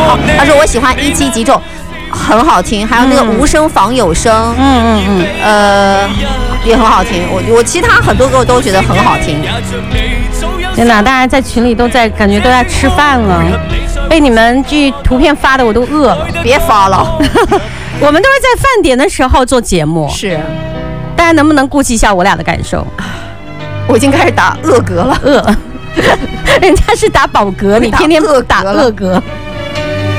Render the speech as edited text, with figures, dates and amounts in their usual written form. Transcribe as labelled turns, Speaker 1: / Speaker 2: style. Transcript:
Speaker 1: 好。他说我喜欢一期几种，很好听，还有那个无声仿有声，也很好听。我其他很多歌我都觉得很好听。
Speaker 2: 真的，大家在群里都在感觉都在吃饭了，被你们这图片发的我都饿了。
Speaker 1: 别发了，
Speaker 2: 我们都是在饭点的时候做节目，
Speaker 1: 是，
Speaker 2: 大家能不能顾及一下我俩的感受？
Speaker 1: 我已经开始打饿嗝了，
Speaker 2: 人家是打饱嗝，你天天
Speaker 1: 打
Speaker 2: 饿嗝。